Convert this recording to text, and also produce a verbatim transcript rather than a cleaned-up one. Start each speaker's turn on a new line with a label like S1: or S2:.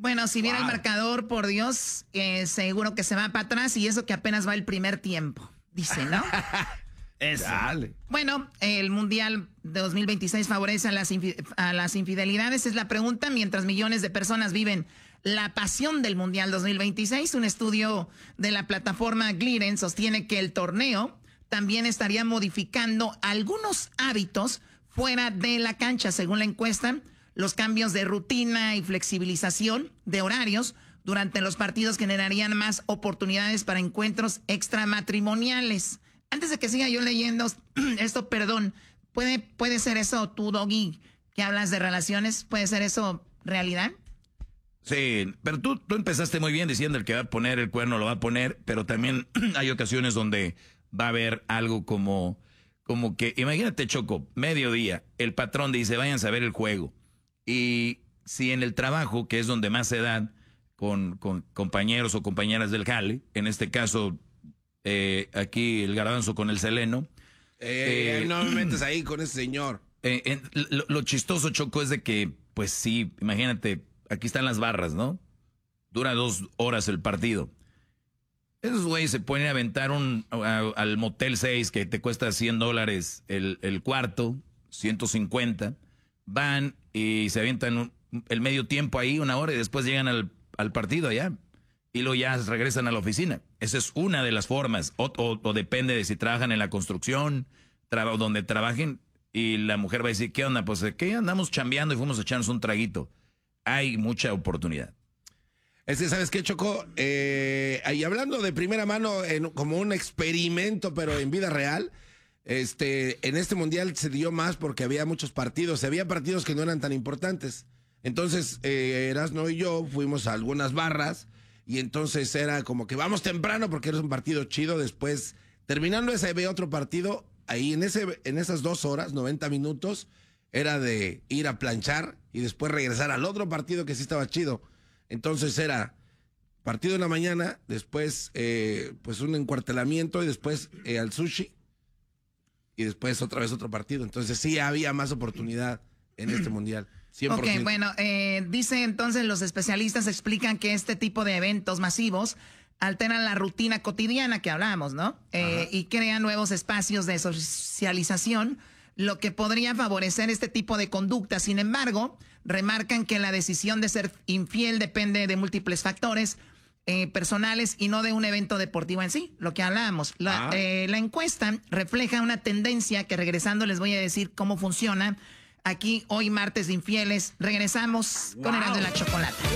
S1: Bueno, si viera wow. el marcador, por Dios, eh, seguro que se va para atrás y eso que apenas va el primer tiempo, dice, ¿no?
S2: Eso. Dale.
S1: Bueno, el Mundial de dos mil veintiséis favorece a las, a las infidelidades, es la pregunta, mientras millones de personas viven la pasión del Mundial dos mil veintiséis. Un estudio de la plataforma Gliden sostiene que el torneo también estaría modificando algunos hábitos fuera de la cancha. Según la encuesta, los cambios de rutina y flexibilización de horarios durante los partidos generarían más oportunidades para encuentros extramatrimoniales. Antes de que siga yo leyendo esto, perdón, ¿puede, puede ser eso tú, Doggy, que hablas de relaciones? ¿Puede ser eso realidad?
S2: Sí, pero tú, tú empezaste muy bien diciendo el que va a poner el cuerno lo va a poner, pero también hay ocasiones donde va a haber algo como, como que, imagínate, Choco, mediodía, el patrón dice, váyanse a ver el juego. Y si en el trabajo, que es donde más se dan con, con compañeros o compañeras del jale, en este caso, eh, aquí el garbanzo con el Seleno.
S3: Eh, eh, no me metes ahí con ese señor.
S2: Eh, eh, lo, lo chistoso, Choco, es de que, pues sí, imagínate, aquí están las barras, ¿no? Dura dos horas el partido. Esos güeyes se ponen a aventar un, a, al Motel seis que te cuesta cien dólares el, el cuarto, ciento cincuenta. Van y se avientan un, el medio tiempo ahí, una hora, y después llegan al, al partido allá. Y luego ya regresan a la oficina. Esa es una de las formas. O, o, o depende de si trabajan en la construcción, traba, donde trabajen, y la mujer va a decir, ¿qué onda? Pues, ¿qué? Andamos chambeando y fuimos a echarnos un traguito. Hay mucha oportunidad.
S3: Es que, ¿sabes qué, Choco? Eh, y hablando de primera mano, en, como un experimento, pero en vida real, este, en este mundial se dio más porque había muchos partidos. Había partidos que no eran tan importantes. Entonces, eh, Erasno y yo fuimos a algunas barras y entonces era como que vamos temprano porque era un partido chido. Después, terminando ese, había otro partido. Ahí en, ese, en esas dos horas, noventa minutos, era de ir a planchar y después regresar al otro partido que sí estaba chido. Entonces era partido en la mañana, después eh, pues un encuartelamiento y después eh, al sushi y después otra vez otro partido. Entonces sí había más oportunidad en este mundial. cien por ciento.
S1: Ok, bueno, eh, dice entonces los especialistas explican que este tipo de eventos masivos alteran la rutina cotidiana que hablábamos, ¿no? Eh, y crean nuevos espacios de socialización, lo que podría favorecer este tipo de conducta. Sin embargo, remarcan que la decisión de ser infiel depende de múltiples factores eh, personales y no de un evento deportivo en sí, lo que hablábamos. La, ah. eh, la encuesta refleja una tendencia que, regresando, les voy a decir cómo funciona. Aquí, hoy martes de infieles, regresamos wow. con Erasmo de la Chocolata.